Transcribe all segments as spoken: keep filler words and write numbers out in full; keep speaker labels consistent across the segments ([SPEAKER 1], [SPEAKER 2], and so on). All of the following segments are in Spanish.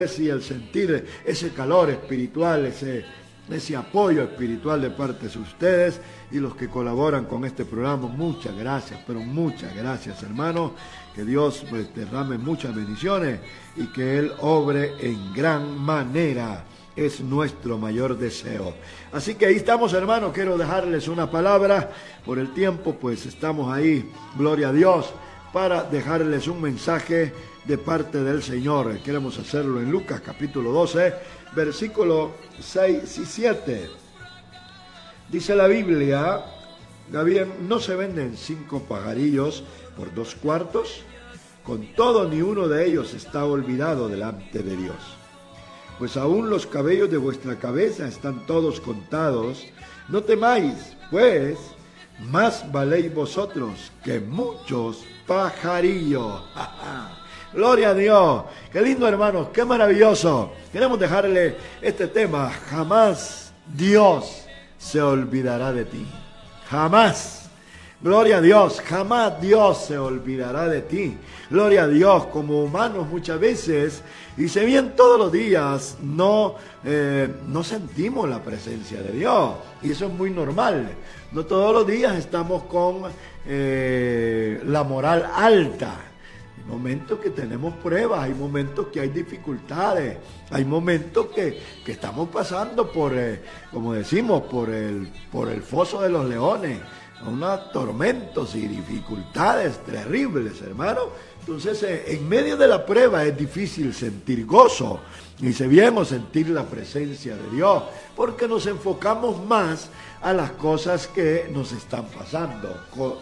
[SPEAKER 1] y el sentir ese calor espiritual, ese, ese apoyo espiritual de parte de ustedes y los que colaboran con este programa. Muchas gracias, pero muchas gracias, hermanos. Que Dios pues derrame muchas bendiciones y que Él obre en gran manera. Es nuestro mayor deseo. Así que ahí estamos, hermanos. Quiero dejarles una palabra. Por el tiempo, pues estamos ahí, gloria a Dios, para dejarles un mensaje de parte del Señor. Queremos hacerlo en Lucas capítulo doce, versículos seis y siete. Dice la Biblia: Gabriel, ¿no se venden cinco pajarillos por dos cuartos? Con todo, ni uno de ellos está olvidado delante de Dios. Pues aún los cabellos de vuestra cabeza están todos contados. No temáis, pues, más valéis vosotros que muchos pajarillos. Gloria a Dios. Qué lindo, hermanos, qué maravilloso. Queremos dejarle este tema: jamás Dios se olvidará de ti. Jamás. Gloria a Dios, jamás Dios se olvidará de ti. Gloria a Dios. Como humanos muchas veces, y si bien todos los días no, eh, no sentimos la presencia de Dios, y eso es muy normal. No todos los días estamos con eh, la moral alta. Hay momentos que tenemos pruebas, hay momentos que hay dificultades, hay momentos que, que estamos pasando por, eh, como decimos, por el, por el foso de los leones, unos tormentos y dificultades terribles, hermano. Entonces, eh, en medio de la prueba es difícil sentir gozo, y si bien sentir la presencia de Dios, porque nos enfocamos más a las cosas que nos están pasando,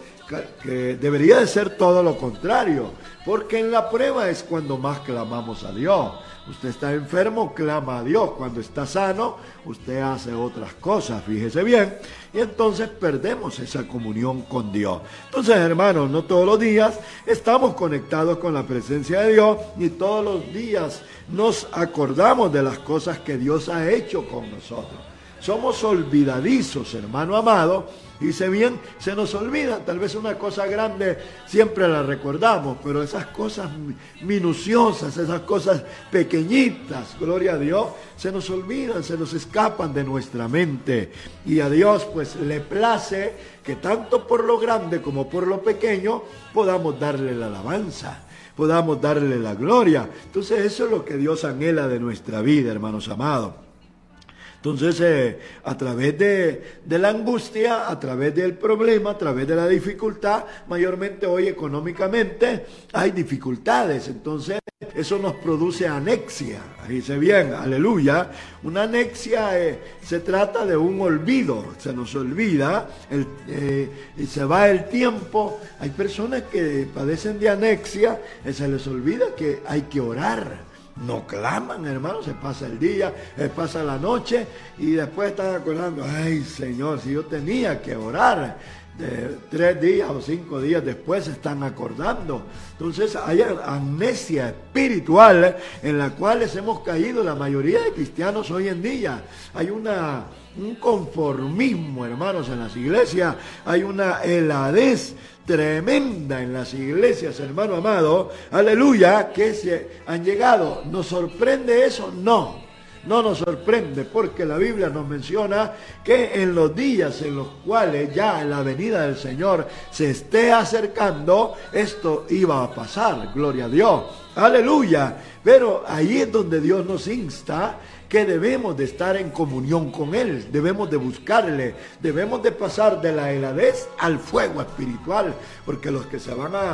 [SPEAKER 1] que debería de ser todo lo contrario, porque en la prueba es cuando más clamamos a Dios. Usted está enfermo, clama a Dios. Cuando está sano, usted hace otras cosas, fíjese bien, y entonces perdemos esa comunión con Dios. Entonces, hermanos, no todos los días estamos conectados con la presencia de Dios, ni todos los días nos acordamos de las cosas que Dios ha hecho con nosotros. Somos olvidadizos, hermano amado, y se bien se nos olvida. Tal vez una cosa grande siempre la recordamos, pero esas cosas minuciosas, esas cosas pequeñitas, gloria a Dios, se nos olvidan, se nos escapan de nuestra mente. Y a Dios pues le place que tanto por lo grande como por lo pequeño podamos darle la alabanza, podamos darle la gloria. Entonces eso es lo que Dios anhela de nuestra vida, hermanos amados. Entonces, eh, a través de, de la angustia, a través del problema, a través de la dificultad, mayormente hoy económicamente hay dificultades. Entonces, eso nos produce anexia. Ahí dice bien, aleluya. Una anexia eh, se trata de un olvido. Se nos olvida, el, eh, y se va el tiempo. Hay personas que padecen de anexia, y se les olvida que hay que orar. No claman, hermano, se pasa el día, se pasa la noche y después están acordando: ay, Señor, si yo tenía que orar. De tres días o cinco días después se están acordando. Entonces hay amnesia espiritual en la cual hemos caído la mayoría de cristianos hoy en día. Hay una, un conformismo, hermanos, en las iglesias. Hay una heladez tremenda en las iglesias, hermano amado, aleluya, que se han llegado. ¿Nos sorprende eso? No, no nos sorprende, porque la Biblia nos menciona que en los días en los cuales ya la venida del Señor se esté acercando, esto iba a pasar, gloria a Dios, aleluya. Pero ahí es donde Dios nos insta que debemos de estar en comunión con Él, debemos de buscarle, debemos de pasar de la heladez al fuego espiritual, porque los que se van a,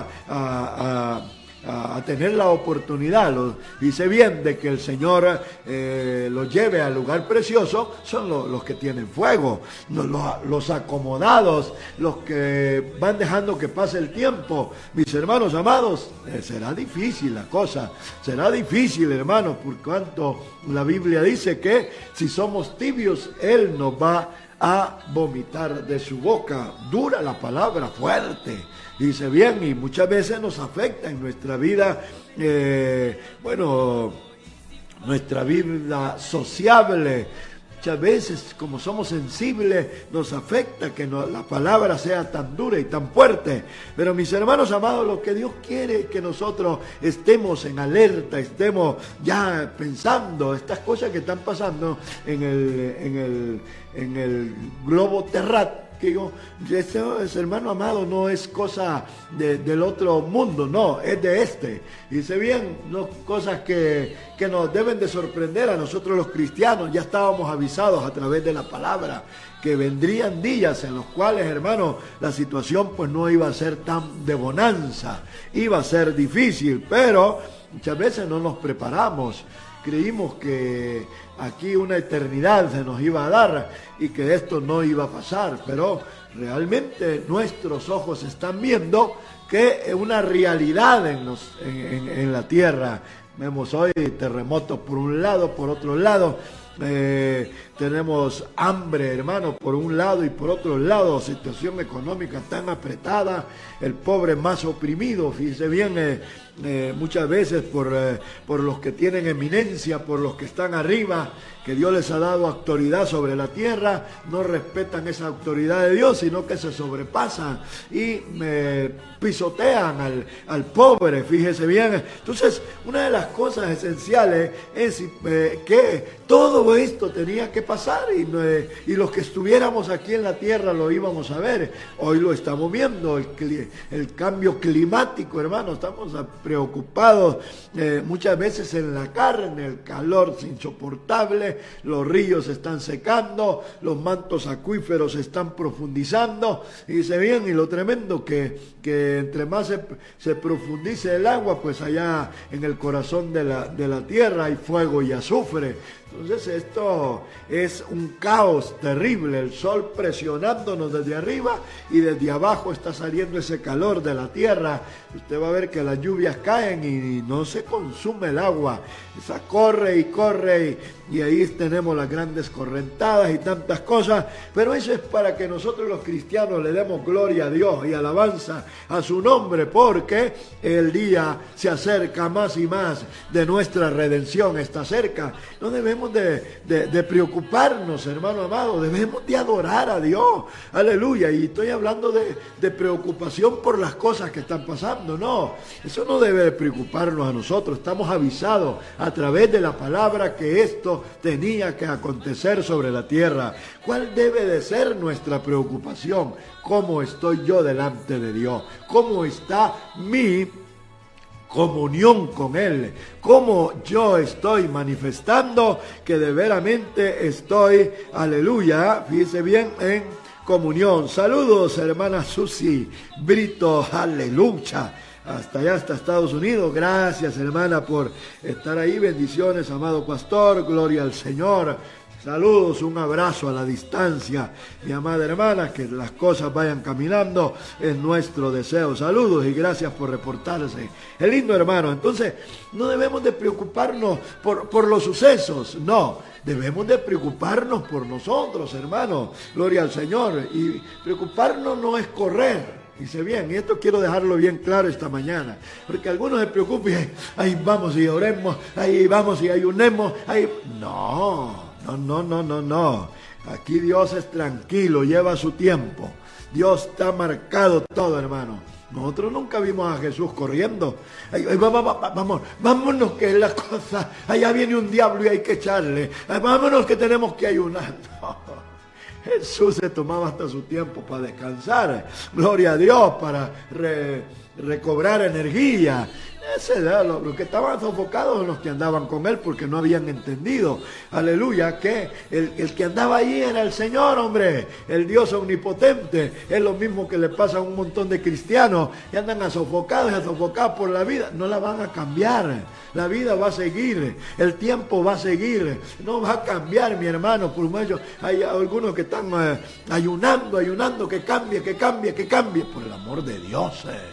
[SPEAKER 1] a, a, a tener la oportunidad, los, dice bien, de que el Señor eh, los lleve al lugar precioso, son los, los que tienen fuego, los, los acomodados, los que van dejando que pase el tiempo. Mis hermanos amados, eh, será difícil la cosa, será difícil, hermanos, por cuanto la Biblia dice que si somos tibios, Él nos va a vomitar de su boca. Dura la palabra, fuerte. Dice bien, y muchas veces nos afecta en nuestra vida, eh, bueno, nuestra vida sociable. muchas veces, como somos sensibles, nos afecta que no, la palabra sea tan dura y tan fuerte. Pero mis hermanos amados, lo que Dios quiere es que nosotros estemos en alerta, estemos ya pensando estas cosas que están pasando en el, en el, en el globo terráqueo. Que digo, ese, ese hermano amado no es cosa de, del otro mundo, no, es de este. Y dice bien, no, cosas que, que nos deben de sorprender a nosotros los cristianos. Ya estábamos avisados a través de la palabra que vendrían días en los cuales, hermano, la situación pues no iba a ser tan de bonanza, iba a ser difícil, pero muchas veces no nos preparamos. Creímos que aquí una eternidad se nos iba a dar y que esto no iba a pasar, pero realmente nuestros ojos están viendo que es una realidad en, los, en, en, en la tierra. Vemos hoy terremotos por un lado, por otro lado. Eh, tenemos hambre, hermano, por un lado y por otro lado, situación económica tan apretada, el pobre más oprimido, fíjese bien, eh, eh, muchas veces por, eh, por los que tienen eminencia, por los que están arriba, que Dios les ha dado autoridad sobre la tierra, no respetan esa autoridad de Dios, sino que se sobrepasan y eh, pisotean al, al pobre, fíjese bien. Entonces, una de las cosas esenciales es eh, que todo esto tenía que pasar y, eh, y los que estuviéramos aquí en la tierra lo íbamos a ver. Hoy lo estamos viendo, el, el cambio climático, hermano, estamos preocupados eh, muchas veces en la carne, el calor es insoportable, los ríos se están secando, los mantos acuíferos se están profundizando, y dice bien, y lo tremendo que, que entre más se, se profundice el agua, pues allá en el corazón de la, de la tierra hay fuego y azufre. Entonces esto es un caos terrible, el sol presionándonos desde arriba y desde abajo está saliendo ese calor de la tierra. Usted va a ver que las lluvias caen y no se consume el agua, esa corre y corre y, y ahí tenemos las grandes correntadas y tantas cosas, pero eso es para que nosotros los cristianos le demos gloria a Dios y alabanza a su nombre, porque el día se acerca más y más de nuestra redención, está cerca. No debemos De, de, de preocuparnos, hermano amado, debemos de adorar a Dios, aleluya, y estoy hablando de, de preocupación por las cosas que están pasando, no, eso no debe de preocuparnos a nosotros, estamos avisados a través de la palabra que esto tenía que acontecer sobre la tierra. ¿Cuál debe de ser nuestra preocupación? ¿Cómo estoy yo delante de Dios? ¿Cómo está mi comunión con Él? Cómo yo estoy manifestando que de veramente estoy, aleluya, fíjese bien, en comunión. Saludos, hermana Susi Brito, aleluya, hasta allá, hasta Estados Unidos. Gracias, hermana, por estar ahí. Bendiciones, amado pastor, gloria al Señor. Saludos, un abrazo a la distancia, mi amada hermana, que las cosas vayan caminando, es nuestro deseo. Saludos y gracias por reportarse. El lindo hermano, entonces no debemos de preocuparnos por, por los sucesos, no, debemos de preocuparnos por nosotros, hermano, gloria al Señor, y preocuparnos no es correr. Dice bien, y esto quiero dejarlo bien claro esta mañana, porque algunos se preocupan y ahí vamos y oremos, ahí vamos y ayunemos, ahí... No, no, no, no, no, no. Aquí Dios es tranquilo, lleva su tiempo. Dios está marcado todo, hermano. Nosotros nunca vimos a Jesús corriendo. Ay, ay, vamos, vamos, vámonos que es la cosa. Allá viene un diablo y hay que echarle. Ay, vámonos que tenemos que ayunar. No. Jesús se tomaba hasta su tiempo para descansar. Gloria a Dios, para re, recobrar energía. Ese era lo, lo que estaban sofocados son los que andaban con él porque no habían entendido, aleluya, que el, el que andaba allí era el Señor, hombre, el Dios omnipotente. Es lo mismo que le pasa a un montón de cristianos que andan a sofocados y a sofocados por la vida. No la van a cambiar, la vida va a seguir, el tiempo va a seguir, no va a cambiar, mi hermano. Por medio hay algunos que están eh, ayunando, ayunando, que cambie, que cambie, que cambie, por el amor de Dios. Eh.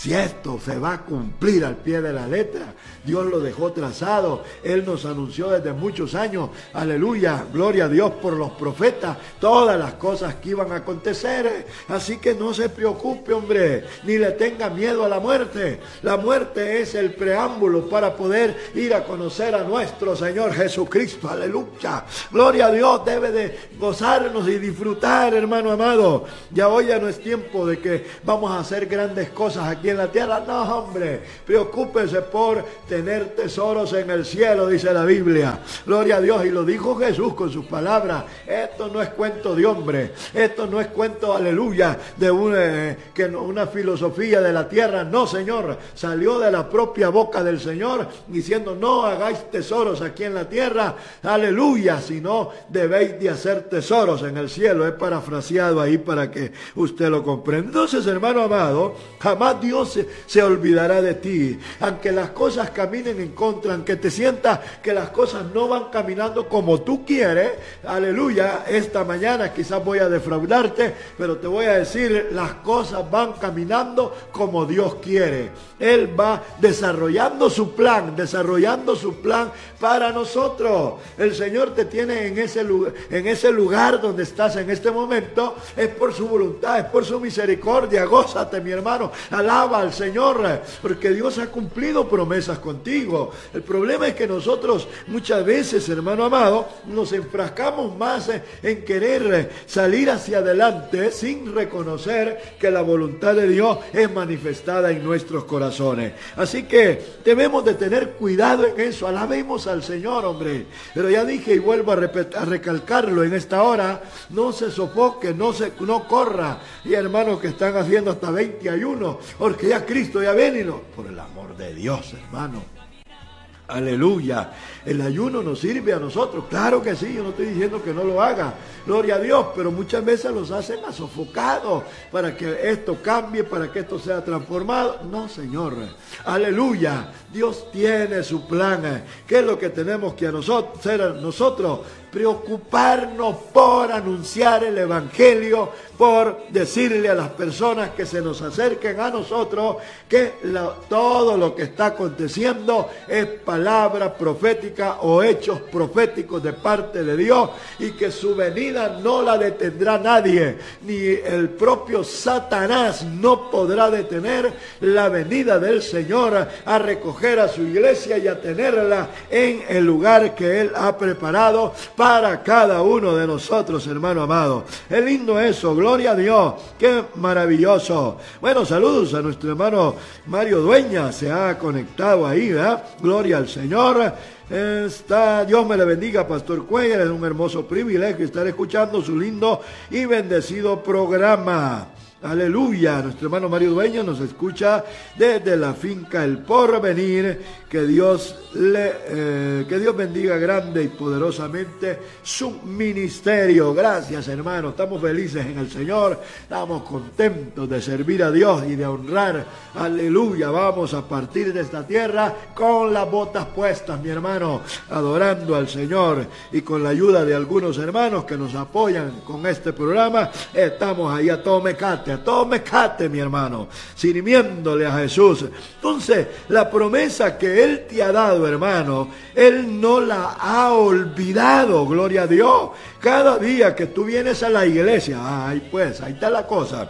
[SPEAKER 1] si esto se va a cumplir al pie de la letra, Dios lo dejó trazado, Él nos anunció desde muchos años, aleluya, gloria a Dios por los profetas, todas las cosas que iban a acontecer. Así que no se preocupe, hombre, ni le tenga miedo a la muerte. La muerte es el preámbulo para poder ir a conocer a nuestro Señor Jesucristo, aleluya. Gloria a Dios, debe de gozarnos y disfrutar, hermano amado. Ya hoy ya no es tiempo de que vamos a hacer grandes cosas aquí en la tierra. No, hombre, preocúpese por tener tesoros en el cielo, dice la Biblia. Gloria a Dios, y lo dijo Jesús con sus palabras. Esto no es cuento de hombre, esto no es cuento, aleluya, de una, eh, que no, una filosofía de la tierra. No, Señor, salió de la propia boca del Señor diciendo: no hagáis tesoros aquí en la tierra, aleluya, sino debéis de hacer tesoros en el cielo. He parafraseado ahí para que usted lo comprenda. Entonces, hermano amado, jamás Dios se, se olvidará de ti, aunque las cosas caminen en contra, aunque te sientas que las cosas no van caminando como tú quieres, aleluya. Esta mañana quizás voy a defraudarte, pero te voy a decir, las cosas van caminando como Dios quiere. Él va desarrollando su plan, desarrollando su plan para nosotros. El Señor te tiene en ese lugar, en ese lugar donde estás en este momento, es por su voluntad, es por su misericordia. Gózate, mi hermano, alaba al Señor, porque Dios ha cumplido promesas contigo. El problema es que nosotros muchas veces, hermano amado, nos enfrascamos más en querer salir hacia adelante sin reconocer que la voluntad de Dios es manifestada en nuestros corazones. Así que debemos de tener cuidado en eso. Alabemos al Señor, hombre. Pero ya dije y vuelvo a, repetir, a recalcarlo en esta hora: no se sofoque, no se no corra. Y hermanos que están haciendo hasta veinte ayunos, porque ya Cristo ya venido. Por el amor de Dios, hermano. Aleluya. El ayuno nos sirve a nosotros. Claro que sí, yo no estoy diciendo que no lo haga. Gloria a Dios, pero muchas veces los hacen a sofocados para que esto cambie, para que esto sea transformado. No, Señor. Aleluya. Dios tiene su plan. ¿Qué es lo que tenemos que a nosotros, hacer nosotros? Preocuparnos por anunciar el Evangelio, por decirle a las personas que se nos acerquen a nosotros que lo, todo lo que está aconteciendo es palabra profética o hechos proféticos de parte de Dios, y que su venida no la detendrá nadie, ni el propio Satanás no podrá detener la venida del Señor a recoger a su iglesia y a tenerla en el lugar que Él ha preparado para cada uno de nosotros, hermano amado. Es lindo eso, gloria a Dios, qué maravilloso. Bueno, saludos a nuestro hermano Mario Dueña, se ha conectado ahí, ¿verdad? Gloria al Señor. Está, Dios me le bendiga, Pastor Cuellar, es un hermoso privilegio estar escuchando su lindo y bendecido programa. Aleluya, nuestro hermano Mario Dueña nos escucha desde la finca El Porvenir. Que Dios le, eh, que Dios bendiga grande y poderosamente su ministerio. Gracias, hermano, estamos felices en el Señor, estamos contentos de servir a Dios y de honrar. Aleluya, vamos a partir de esta tierra con las botas puestas, mi hermano, adorando al Señor, y con la ayuda de algunos hermanos que nos apoyan con este programa, estamos ahí a todo mecate, a todo mecate, mi hermano, sirviéndole a Jesús. Entonces, la promesa que Él te ha dado, hermano, Él no la ha olvidado, gloria a Dios. Cada día que tú vienes a la iglesia, ay pues, ahí está la cosa,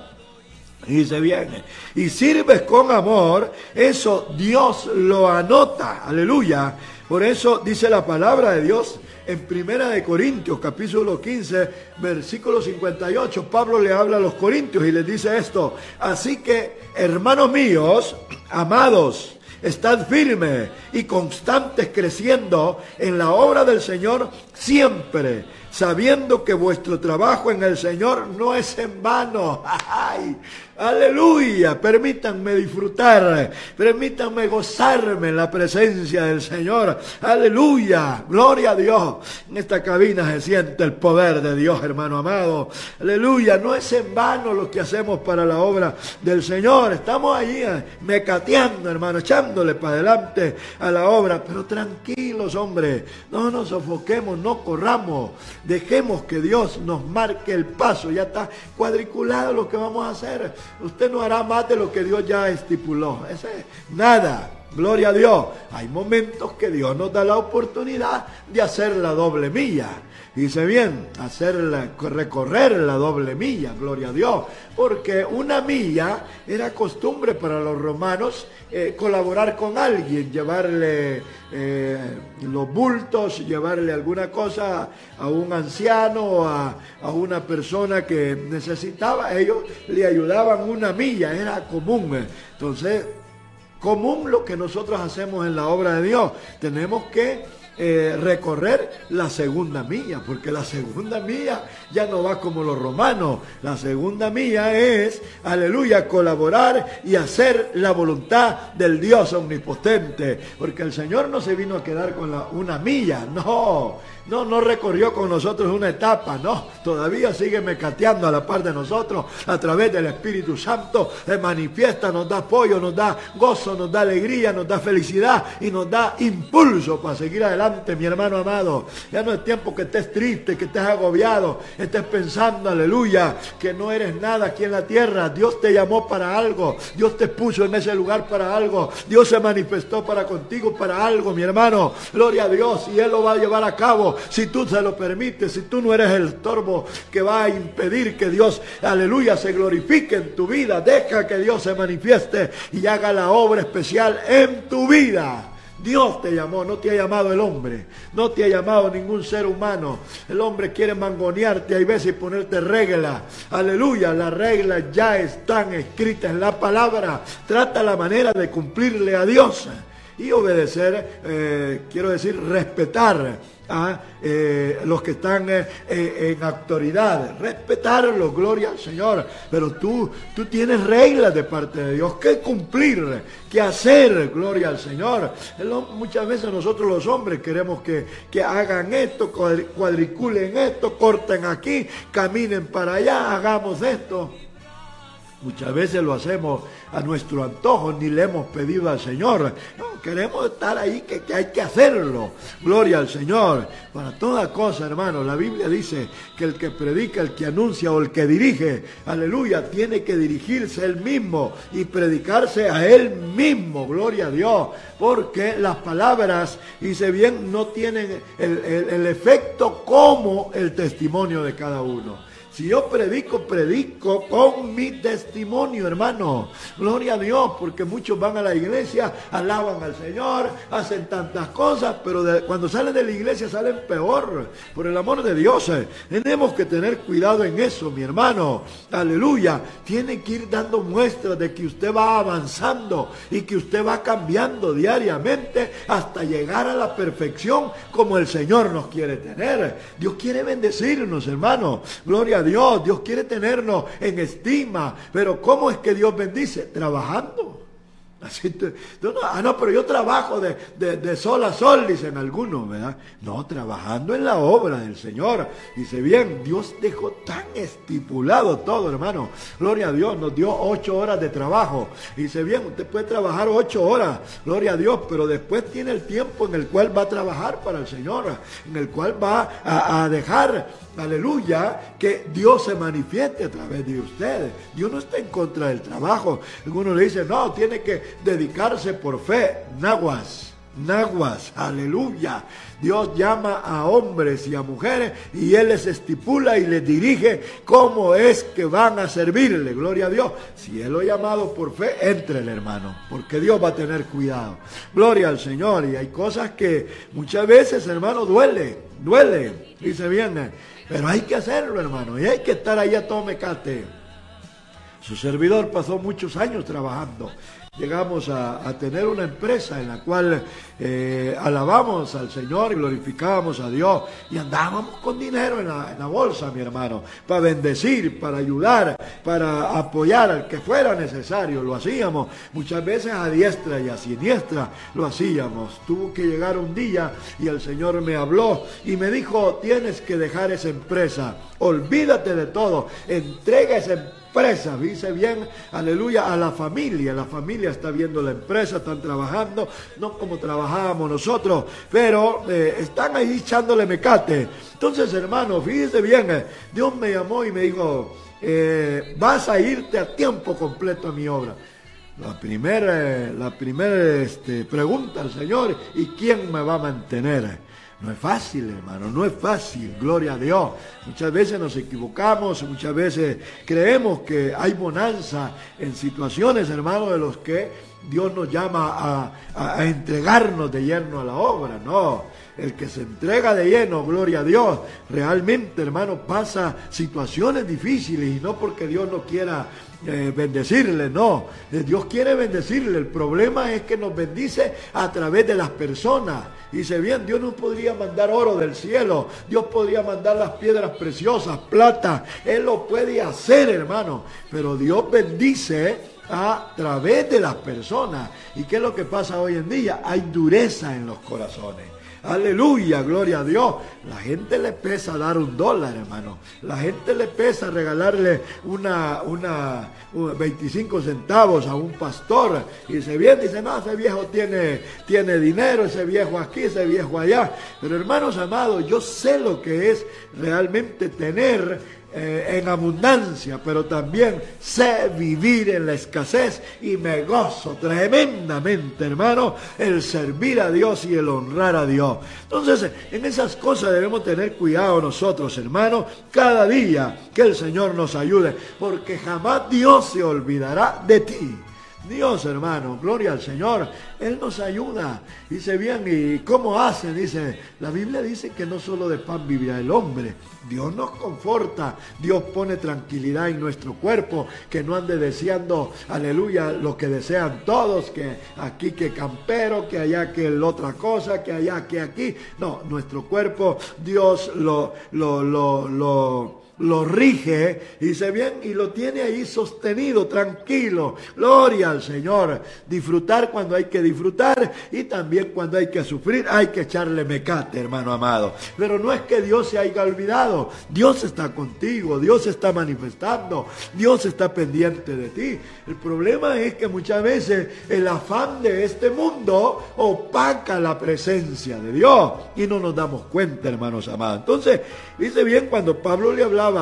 [SPEAKER 1] y se viene, y sirves con amor, eso Dios lo anota, aleluya. Por eso dice la palabra de Dios en Primera de Corintios, capítulo quince, versículo cincuenta y ocho, Pablo le habla a los corintios y les dice esto: así que, hermanos míos, amados, estad firmes y constantes creciendo en la obra del Señor siempre, sabiendo que vuestro trabajo en el Señor no es en vano. ¡Ay! Aleluya, permítanme disfrutar, permítanme gozarme en la presencia del Señor. Aleluya, gloria a Dios. En esta cabina se siente el poder de Dios, hermano amado. Aleluya, no es en vano lo que hacemos para la obra del Señor. Estamos allí mecateando, hermano, echando echándole para adelante a la obra. Pero tranquilos, hombre, no nos sofoquemos, no corramos, dejemos que Dios nos marque el paso. Ya está cuadriculado lo que vamos a hacer. Usted no hará más de lo que Dios ya estipuló. Ese, nada. Gloria a Dios. Hay momentos que Dios nos da la oportunidad de hacer la doble milla. Dice bien, hacer la, recorrer la doble milla, gloria a Dios. Porque una milla era costumbre para los romanos eh, colaborar con alguien, llevarle eh, los bultos, llevarle alguna cosa a un anciano o a, a una persona que necesitaba. Ellos le ayudaban una milla, era común. Entonces, común lo que nosotros hacemos en la obra de Dios. Tenemos que eh, recorrer la segunda milla, porque la segunda milla ya no va como los romanos. La segunda milla es, aleluya, colaborar y hacer la voluntad del Dios omnipotente, porque el Señor no se vino a quedar con la, una milla, no. No, no recorrió con nosotros una etapa, no, todavía sigue mecateando a la par de nosotros, a través del Espíritu Santo, se manifiesta, nos da apoyo, nos da gozo, nos da alegría, nos da felicidad y nos da impulso para seguir adelante, mi hermano amado. Ya no es tiempo que estés triste, que estés agobiado, estés pensando, aleluya, que no eres nada aquí en la tierra. Dios te llamó para algo, Dios te puso en ese lugar para algo, Dios se manifestó para contigo para algo, mi hermano, gloria a Dios, y Él lo va a llevar a cabo. Si tú se lo permites, si tú no eres el estorbo que va a impedir que Dios, aleluya, se glorifique en tu vida, deja que Dios se manifieste y haga la obra especial en tu vida. Dios te llamó, no te ha llamado el hombre, no te ha llamado ningún ser humano. El hombre quiere mangonearte, hay veces, y ponerte reglas. Aleluya, las reglas ya están escritas en la palabra. Trata la manera de cumplirle a Dios y obedecer, eh, quiero decir, respetar a eh, los que están eh, eh, en autoridad, respetarlos, gloria al Señor. Pero tú, tú tienes reglas de parte de Dios que cumplir, que hacer, gloria al Señor. Muchas veces nosotros los hombres queremos que, que hagan esto, cuadriculen esto, corten aquí, caminen para allá, hagamos esto. Muchas veces lo hacemos a nuestro antojo, ni le hemos pedido al Señor. No, queremos estar ahí, que, que hay que hacerlo. Gloria al Señor. Para toda cosa, hermano, la Biblia dice que el que predica, el que anuncia o el que dirige, aleluya, tiene que dirigirse él mismo y predicarse a él mismo. Gloria a Dios. Porque las palabras, dice bien, no tienen el, el, el efecto como el testimonio de cada uno. Si yo predico, predico con mi testimonio, hermano. Gloria a Dios, porque muchos van a la iglesia, alaban al Señor, hacen tantas cosas, pero de, cuando salen de la iglesia salen peor. Por el amor de Dios, eh, tenemos que tener cuidado en eso, mi hermano. Aleluya. Tiene que ir dando muestras de que usted va avanzando y que usted va cambiando diariamente hasta llegar a la perfección como el Señor nos quiere tener. Dios quiere bendecirnos, hermano. Gloria a Dios, Dios quiere tenernos en estima, pero ¿cómo es que Dios bendice? Trabajando. Así te, no, ah, no, pero yo trabajo de, de, de sol a sol, dicen algunos, ¿verdad? No, trabajando en la obra del Señor. Dice bien, Dios dejó tan estipulado todo, hermano. Gloria a Dios, nos dio ocho horas de trabajo. Dice bien, usted puede trabajar ocho horas, gloria a Dios, pero después tiene el tiempo en el cual va a trabajar para el Señor, en el cual va a, a dejar, aleluya, que Dios se manifieste a través de ustedes. Dios no está en contra del trabajo. Algunos le dicen, no, tiene que dedicarse por fe. Naguas, naguas, aleluya. Dios llama a hombres y a mujeres y Él les estipula y les dirige cómo es que van a servirle, gloria a Dios. Si Él lo ha llamado por fe, éntrele, hermano, porque Dios va a tener cuidado. Gloria al Señor. Y hay cosas que muchas veces, hermano, duele, duele, dice bien, pero hay que hacerlo, hermano, y hay que estar ahí a todo mecate. Su servidor pasó muchos años trabajando. Llegamos a, a tener una empresa en la cual eh, alabamos al Señor y glorificábamos a Dios y andábamos con dinero en la, en la bolsa, mi hermano, para bendecir, para ayudar, para apoyar al que fuera necesario. Lo hacíamos muchas veces a diestra y a siniestra, lo hacíamos. Tuvo que llegar un día y el Señor me habló y me dijo, tienes que dejar esa empresa, olvídate de todo, entrega esa empresa, empresas, dice bien, aleluya, a la familia. La familia está viendo la empresa, están trabajando, no como trabajábamos nosotros, pero eh, están ahí echándole mecate. Entonces, hermano, fíjese bien, eh, Dios me llamó y me dijo, eh, vas a irte a tiempo completo a mi obra. La primera, la primera este, pregunta al Señor, ¿y quién me va a mantener? No es fácil, hermano, no es fácil, gloria a Dios. Muchas veces nos equivocamos, muchas veces creemos que hay bonanza en situaciones, hermano, de los que Dios nos llama a, a, a entregarnos de lleno a la obra. No, el que se entrega de lleno, gloria a Dios, realmente, hermano, pasa situaciones difíciles, y no porque Dios no quiera Eh, bendecirle, no, Dios quiere bendecirle. El problema es que nos bendice a través de las personas. Dice bien, Dios no podría mandar oro del cielo, Dios podría mandar las piedras preciosas, plata, Él lo puede hacer, hermano, pero Dios bendice a través de las personas. ¿Y qué es lo que pasa hoy en día? Hay dureza en los corazones. Aleluya, gloria a Dios. La gente le pesa dar un dólar, hermano. La gente le pesa regalarle una, una, una veinticinco centavos a un pastor. Y se viene y dice, no, ese viejo tiene, tiene dinero, ese viejo aquí, ese viejo allá. Pero hermanos amados, yo sé lo que es realmente tener Eh, en abundancia, pero también sé vivir en la escasez, y me gozo tremendamente, hermano, el servir a Dios y el honrar a Dios. Entonces, en esas cosas debemos tener cuidado nosotros, hermano, cada día que el Señor nos ayude, porque jamás Dios se olvidará de ti. Dios, hermano, gloria al Señor, Él nos ayuda. Dice bien, ¿y cómo hace? Dice, la Biblia dice que no solo de pan vivirá el hombre. Dios nos conforta, Dios pone tranquilidad en nuestro cuerpo, que no ande deseando, aleluya, lo que desean todos, que aquí que campero, que allá que la otra cosa, que allá que aquí. No, nuestro cuerpo, Dios lo, lo, lo, lo lo rige, dice bien, y lo tiene ahí sostenido, tranquilo. Gloria al Señor. Disfrutar cuando hay que disfrutar, y también cuando hay que sufrir, hay que echarle mecate, hermano amado. Pero no es que Dios se haya olvidado. Dios está contigo, Dios está manifestando, Dios está pendiente de ti. El problema es que muchas veces el afán de este mundo opaca la presencia de Dios, y no nos damos cuenta, hermanos amados. Entonces, dice bien, cuando Pablo le hablaba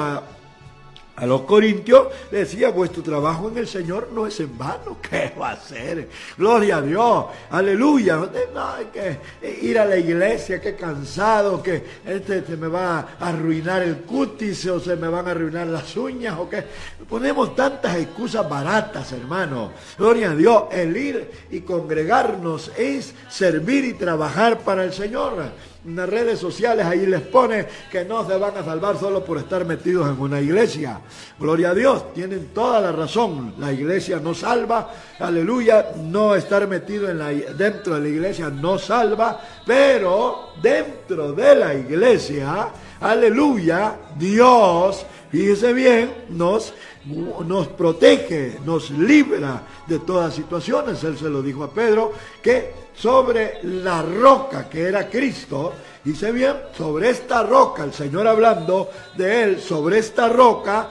[SPEAKER 1] a los corintios, decía, vuestro trabajo en el Señor no es en vano. ¿Qué va a hacer? Gloria a Dios, aleluya. No hay que ir a la iglesia, qué cansado, que este se me va a arruinar el cutis, o se me van a arruinar las uñas, o que ponemos tantas excusas baratas, hermano. Gloria a Dios, el ir y congregarnos es servir y trabajar para el Señor. En las redes sociales ahí les pone que no se van a salvar solo por estar metidos en una iglesia. Gloria a Dios, tienen toda la razón. La iglesia no salva, aleluya, no estar metido en la, dentro de la iglesia no salva, pero dentro de la iglesia, aleluya, Dios, fíjese bien, nos, nos protege, nos libra de todas situaciones. Él se lo dijo a Pedro, que sobre la roca que era Cristo, dice bien, sobre esta roca, el Señor hablando de Él, sobre esta roca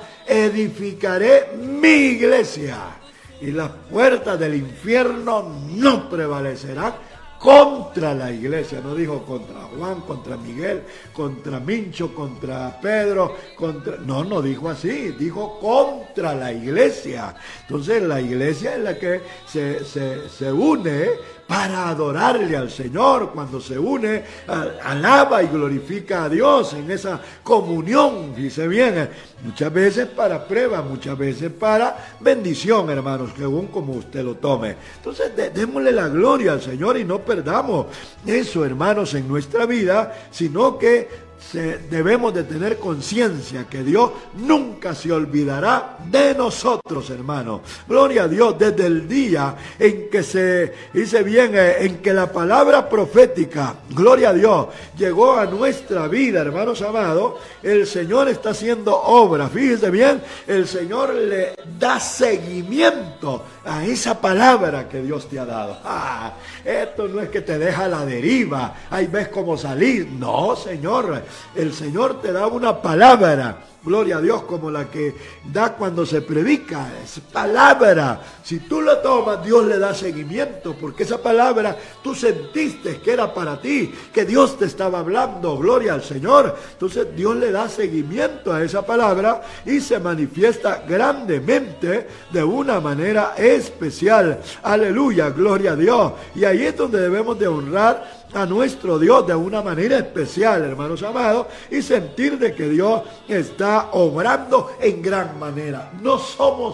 [SPEAKER 1] edificaré mi iglesia, y las puertas del infierno no prevalecerán contra la iglesia. No dijo contra Juan, contra Miguel, contra Mincho, contra Pedro, contra... No, no dijo así, dijo contra la iglesia. Entonces la iglesia es la que se, se, se une para adorarle al Señor. Cuando se une, alaba y glorifica a Dios en esa comunión, dice bien, muchas veces para prueba, muchas veces para bendición, hermanos, según como usted lo tome. Entonces de, démosle la gloria al Señor, y no perdamos eso, hermanos, en nuestra vida, sino que Se, debemos de tener conciencia que Dios nunca se olvidará de nosotros, hermanos. Gloria a Dios, desde el día en que se dice bien, en que la palabra profética, gloria a Dios, llegó a nuestra vida, hermanos amados, el Señor está haciendo obra. Fíjese bien, el Señor le da seguimiento a esa palabra que Dios te ha dado. Ah, esto no es que te deja a la deriva, ahí ves cómo salir. No, Señor, El Señor te da una palabra, gloria a Dios, como la que da cuando se predica, es palabra. Si tú la tomas, Dios le da seguimiento, porque esa palabra tú sentiste que era para ti, que Dios te estaba hablando, gloria al Señor. Entonces Dios le da seguimiento a esa palabra y se manifiesta grandemente de una manera especial. Aleluya, gloria a Dios. Y ahí es donde debemos de honrar a nuestro Dios de una manera especial, hermanos amados, y sentir de que Dios está obrando en gran manera. No somos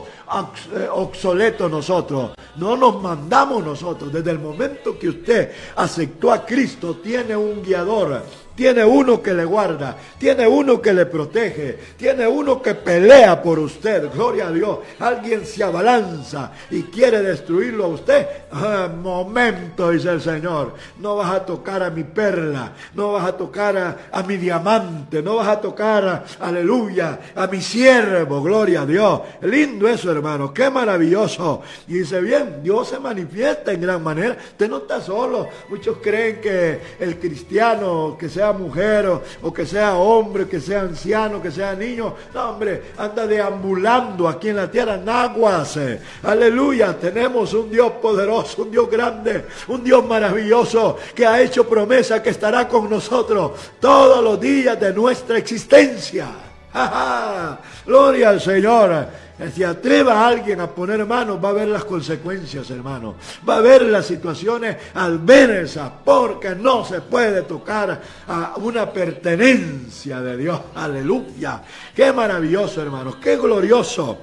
[SPEAKER 1] obsoletos nosotros, no nos mandamos nosotros. Desde el momento que usted aceptó a Cristo, tiene un guiador, tiene uno que le guarda, tiene uno que le protege, tiene uno que pelea por usted, gloria a Dios. Alguien se abalanza y quiere destruirlo a usted. Ah, momento, dice el Señor, no vas a tocar a mi perla, no vas a tocar a, a mi diamante, no vas a tocar, a, aleluya, a mi siervo, gloria a Dios. Lindo eso, hermano, qué maravilloso. Y dice bien, Dios se manifiesta en gran manera. Usted no está solo. Muchos creen que el cristiano, que sea mujer o, o que sea hombre, que sea anciano, que sea niño, no, hombre, anda deambulando aquí en la tierra, naguas. Aleluya, tenemos un Dios poderoso, un Dios grande, un Dios maravilloso, que ha hecho promesa que estará con nosotros todos los días de nuestra existencia. ¡Ja, ja! Gloria al Señor. Si atreva a alguien a poner manos, va a ver las consecuencias, hermano. Va a ver las situaciones adversas, porque no se puede tocar a una pertenencia de Dios. Aleluya. Qué maravilloso, hermanos. Qué glorioso.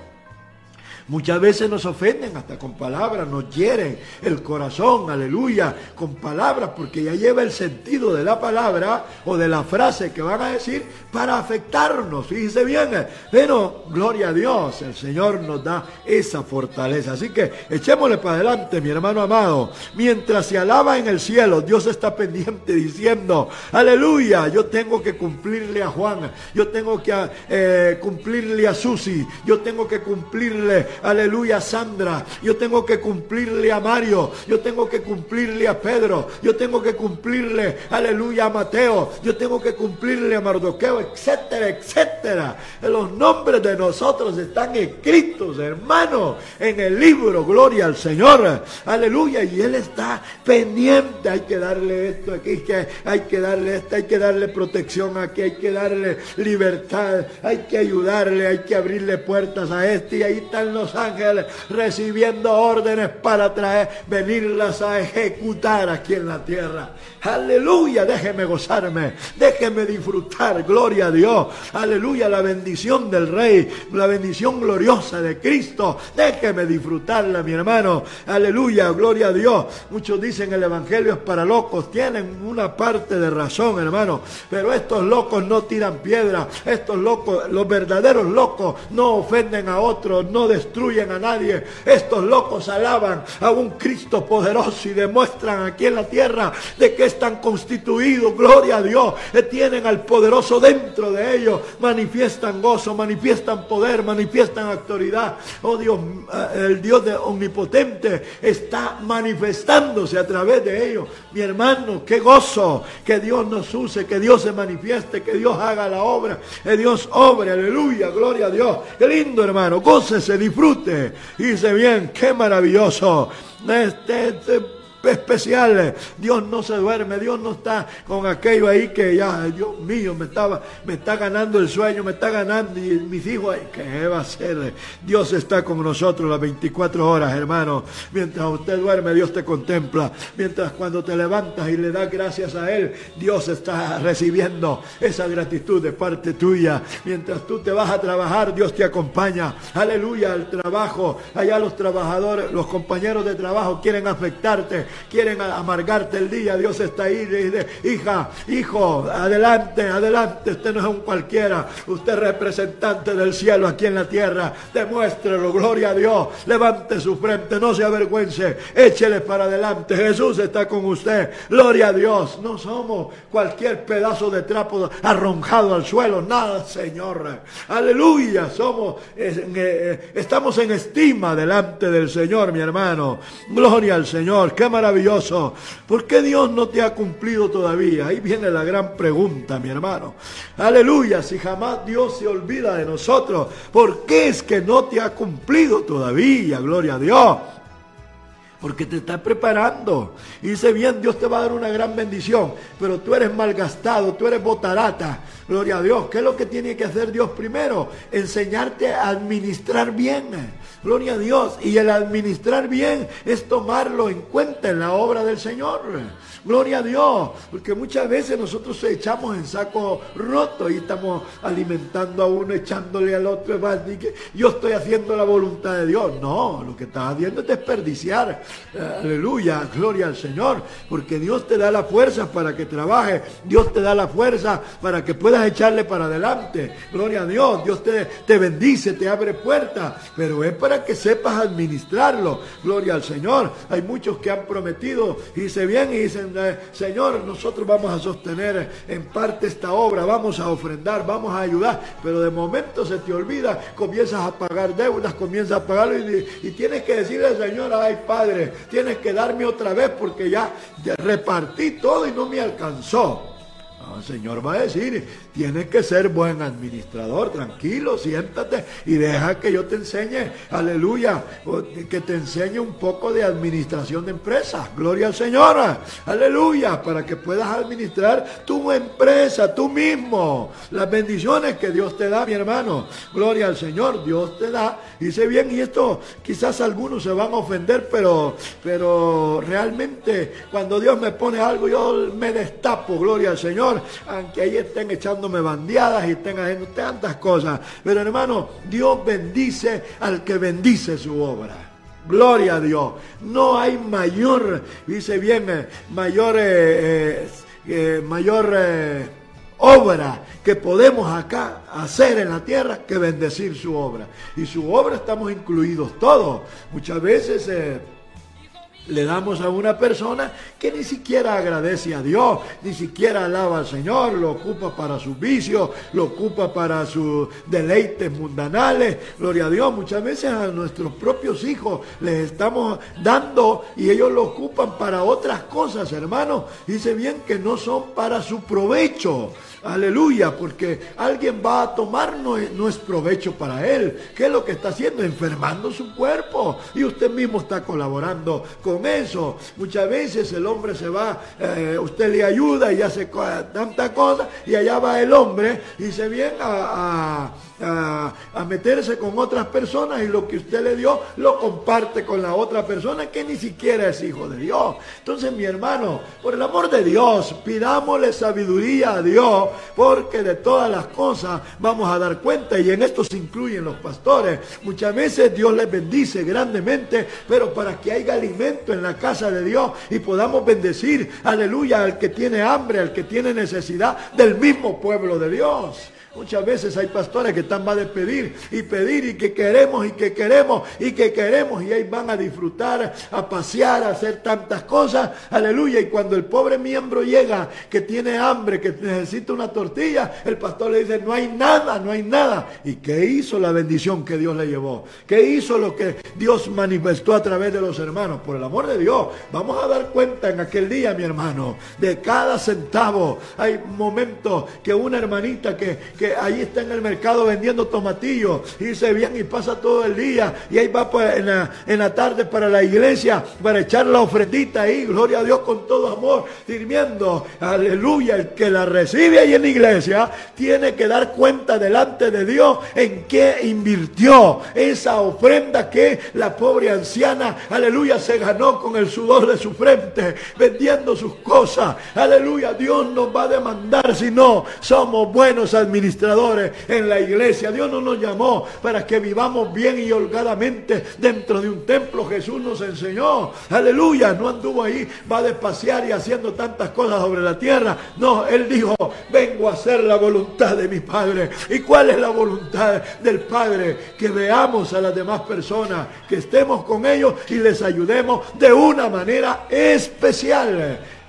[SPEAKER 1] Muchas veces nos ofenden hasta con palabras, nos hieren el corazón, aleluya, con palabras, porque ya lleva el sentido de la palabra o de la frase que van a decir para afectarnos. Fíjense bien, pero gloria a Dios, el Señor nos da esa fortaleza. Así que echémosle para adelante, mi hermano amado. Mientras se alaba en el cielo, Dios está pendiente diciendo, aleluya, yo tengo que cumplirle a Juan, yo tengo que eh, cumplirle a Susi, yo tengo que cumplirle, aleluya, a Sandra, yo tengo que cumplirle a Mario, yo tengo que cumplirle a Pedro, yo tengo que cumplirle, aleluya, a Mateo, yo tengo que cumplirle a Mardoqueo, etcétera, etcétera. Los nombres de nosotros están escritos, hermano, en el libro, gloria al Señor, aleluya, y Él está pendiente. Hay que darle esto aquí, que hay que darle esto, hay que darle protección aquí, hay que darle libertad, hay que ayudarle, hay que abrirle puertas a este, y ahí están los ángeles recibiendo órdenes para traer, venirlas a ejecutar aquí en la tierra. Aleluya, déjeme gozarme, déjeme disfrutar, gloria a Dios, aleluya, la bendición del Rey, la bendición gloriosa de Cristo, déjeme disfrutarla, mi hermano, aleluya, gloria a Dios. Muchos dicen el evangelio es para locos, tienen una parte de razón, hermano, pero estos locos no tiran piedra, estos locos, los verdaderos locos no ofenden a otros, no destruyen a nadie. Estos locos alaban a un Cristo poderoso y demuestran aquí en la tierra de que están constituidos, gloria a Dios, que tienen al poderoso dentro de ellos, manifiestan gozo, manifiestan poder, manifiestan autoridad. Oh Dios, el Dios de omnipotente está manifestándose a través de ellos. Mi hermano, qué gozo, que Dios nos use, que Dios se manifieste, que Dios haga la obra, que Dios obre, aleluya, gloria a Dios. Qué lindo, hermano, gócese, disfrute, y dice bien, qué maravilloso, este, este especial. Dios no se duerme, Dios no está con aquello ahí que ya, Dios mío, me estaba, me está ganando el sueño, me está ganando, y mis hijos, ¿qué va a hacer? Dios está con nosotros las veinticuatro horas, hermano. Mientras usted duerme, Dios te contempla. Mientras cuando te levantas y le das gracias a Él, Dios está recibiendo esa gratitud de parte tuya. Mientras tú te vas a trabajar, Dios te acompaña. Aleluya, al trabajo. Allá los trabajadores, los compañeros de trabajo quieren afectarte, quieren amargarte el día. Dios está ahí y dice, hija, hijo, adelante, adelante, usted no es un cualquiera, usted es representante del cielo aquí en la tierra, demuéstrelo, gloria a Dios, levante su frente, no se avergüence, échele para adelante, Jesús está con usted, gloria a Dios. No somos cualquier pedazo de trapo arrojado al suelo, nada, Señor, aleluya, somos, eh, eh, estamos en estima delante del Señor, mi hermano, gloria al Señor. Qué maravilloso maravilloso. ¿Por qué Dios no te ha cumplido todavía? Ahí viene la gran pregunta, mi hermano. Aleluya, si jamás Dios se olvida de nosotros, ¿por qué es que no te ha cumplido todavía? Gloria a Dios. Porque te está preparando. Y dice bien, Dios te va a dar una gran bendición. Pero tú eres malgastado, tú eres botarata. Gloria a Dios. ¿Qué es lo que tiene que hacer Dios primero? Enseñarte a administrar bien. Gloria a Dios. Y el administrar bien es tomarlo en cuenta en la obra del Señor. Gloria a Dios. Porque muchas veces nosotros echamos en saco roto y estamos alimentando a uno, echándole al otro. Y que yo estoy haciendo la voluntad de Dios. No, lo que estás haciendo es desperdiciar. Aleluya, gloria al Señor, porque Dios te da la fuerza para que trabajes, Dios te da la fuerza para que puedas echarle para adelante, gloria a Dios, Dios te, te bendice, te abre puertas, pero es para que sepas administrarlo, gloria al Señor. Hay muchos que han prometido, y dice bien, y dicen, Señor, nosotros vamos a sostener en parte esta obra, vamos a ofrendar, vamos a ayudar, pero de momento se te olvida, comienzas a pagar deudas, comienzas a pagarlo y, y tienes que decirle al Señor, ay Padre, tienes que darme otra vez porque ya repartí todo y no me alcanzó. No, el Señor va a decir, tienes que ser buen administrador, tranquilo, siéntate y deja que yo te enseñe, aleluya, que te enseñe un poco de administración de empresas, gloria al Señor, aleluya, para que puedas administrar tu empresa, tú mismo, las bendiciones que Dios te da, mi hermano, gloria al Señor, Dios te da, dice bien, y esto quizás algunos se van a ofender, pero, pero realmente cuando Dios me pone algo, yo me destapo, gloria al Señor, aunque ahí estén echándome bandeadas y estén haciendo tantas cosas. Pero hermano, Dios bendice al que bendice su obra. Gloria a Dios. No hay mayor, dice bien, eh, mayor, eh, eh, mayor eh, obra que podemos acá hacer en la tierra que bendecir su obra. Y su obra estamos incluidos todos. Muchas veces... Eh, le damos a una persona que ni siquiera agradece a Dios, ni siquiera alaba al Señor, lo ocupa para sus vicios, lo ocupa para sus deleites mundanales. Gloria a Dios, muchas veces a nuestros propios hijos les estamos dando y ellos lo ocupan para otras cosas, hermanos. Dice bien que no son para su provecho. Aleluya, porque alguien va a tomar, no es, no es provecho para él. ¿Qué es lo que está haciendo? Enfermando su cuerpo. Y usted mismo está colaborando con eso. Muchas veces el hombre se va, eh, usted le ayuda y hace tanta cosa, y allá va el hombre y se viene a... a A, a meterse con otras personas y lo que usted le dio lo comparte con la otra persona que ni siquiera es hijo de Dios. Entonces, mi hermano, por el amor de Dios, pidámosle sabiduría a Dios, porque de todas las cosas vamos a dar cuenta, y en esto se incluyen los pastores. Muchas veces Dios les bendice grandemente, pero para que haya alimento en la casa de Dios y podamos bendecir, aleluya, al que tiene hambre, al que tiene necesidad del mismo pueblo de Dios. Muchas veces hay pastores que están más de pedir y pedir y que queremos y que queremos y que queremos, y ahí van a disfrutar, a pasear, a hacer tantas cosas, aleluya, y cuando el pobre miembro llega que tiene hambre, que necesita una tortilla, el pastor le dice, no hay nada, no hay nada. ¿Y qué hizo la bendición que Dios le llevó? ¿Qué hizo lo que Dios manifestó a través de los hermanos? Por el amor de Dios, vamos a dar cuenta en aquel día, mi hermano, de cada centavo. Hay momentos que una hermanita que que ahí está en el mercado vendiendo tomatillos y dice bien y pasa todo el día y ahí va pues en, la, en la tarde para la iglesia para echar la ofrendita ahí, gloria a Dios, con todo amor, sirviendo, aleluya. El que la recibe ahí en la iglesia tiene que dar cuenta delante de Dios en qué invirtió esa ofrenda que la pobre anciana, aleluya, se ganó con el sudor de su frente, vendiendo sus cosas, aleluya. Dios nos va a demandar si no somos buenos administradores en la iglesia. Dios no nos llamó para que vivamos bien y holgadamente dentro de un templo. Jesús nos enseñó, aleluya, no anduvo ahí, va a despaciar y haciendo tantas cosas sobre la tierra. No, Él dijo, vengo a hacer la voluntad de mi Padre. ¿Y cuál es la voluntad del Padre? Que veamos a las demás personas, que estemos con ellos y les ayudemos de una manera especial.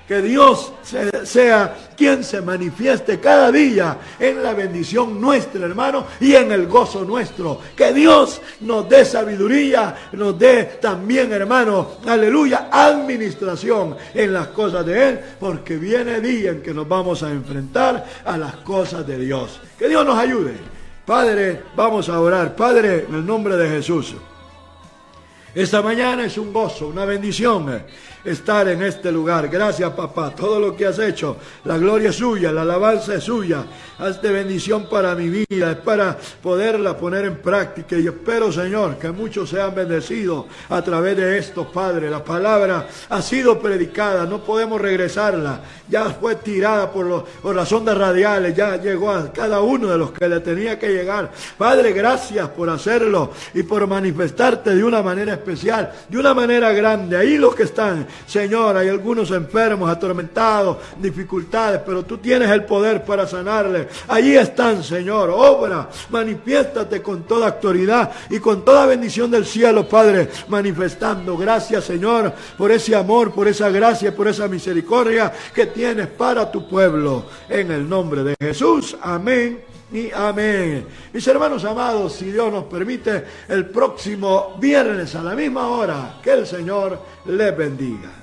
[SPEAKER 1] Que Dios sea quien se manifieste cada día en la bendición nuestra, hermano, y en el gozo nuestro. Que Dios nos dé sabiduría, nos dé también, hermano, aleluya, administración en las cosas de Él, porque viene día en que nos vamos a enfrentar a las cosas de Dios. Que Dios nos ayude. Padre, vamos a orar. Padre, en el nombre de Jesús. Esta mañana es un gozo, una bendición estar en este lugar. Gracias, papá. Todo lo que has hecho, la gloria es suya, la alabanza es suya. Hazte bendición para mi vida, es para poderla poner en práctica. Y espero, Señor, que muchos sean bendecidos a través de esto, Padre. La palabra ha sido predicada, no podemos regresarla. Ya fue tirada por, los, por las ondas radiales, ya llegó a cada uno de los que le tenía que llegar. Padre, gracias por hacerlo y por manifestarte de una manera especial, de una manera grande. Ahí los que están, Señor, hay algunos enfermos, atormentados, dificultades, pero tú tienes el poder para sanarles. Allí están, Señor, obra, manifiéstate con toda autoridad y con toda bendición del cielo, Padre, manifestando. Gracias, Señor, por ese amor, por esa gracia, por esa misericordia que tienes para tu pueblo. En el nombre de Jesús, amén y amén. Mis hermanos amados, si Dios nos permite, el próximo viernes a la misma hora, que el Señor les bendiga.